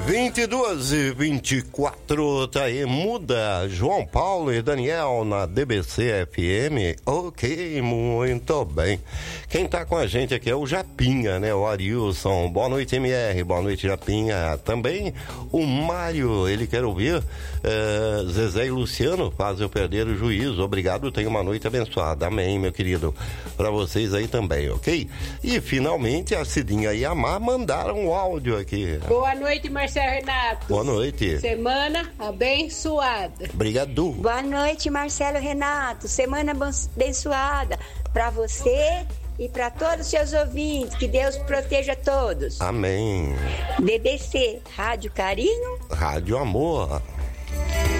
22h24, tá aí, muda João Paulo e Daniel na DBC FM. Ok, muito bem. Quem tá com a gente aqui é o Japinha, né? O Arilson. Boa noite, MR. Boa noite, Japinha. Também o Mário, ele quer ouvir Zezé e Luciano, faz eu perder o juízo. Obrigado, tenha uma noite abençoada. Amém, meu querido. Pra vocês aí também, ok? E finalmente a Cidinha e a Mar mandaram um áudio aqui. Boa noite, Marcelo Renato. Boa noite. Semana abençoada. Obrigado. Boa noite, Marcelo Renato. Semana abençoada para você e para todos os seus ouvintes. Que Deus proteja todos. Amém. BBC, Rádio Carinho. Rádio Amor.